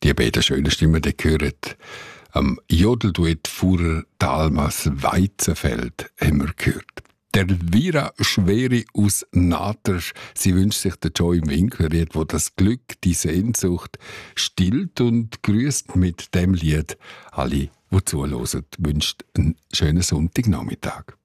Die beiden schönen Stimmen, die hören am Jodelduett Fuhrer Dalmas Weizenfeld haben wir gehört. Der Vira Schweri aus Natersch, sie wünscht sich der Joy im Winkelried, wo das Glück, die Sehnsucht stillt und grüßt mit dem Lied alle, die zuhören, wünscht einen schönen Sonntagnachmittag.